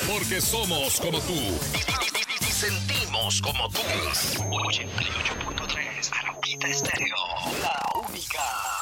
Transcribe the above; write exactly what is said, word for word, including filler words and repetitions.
Porque somos como tú. Y, y- y sentimos como tú. Oye, ochenta y ocho punto tres, Arauquita Estéreo, la única.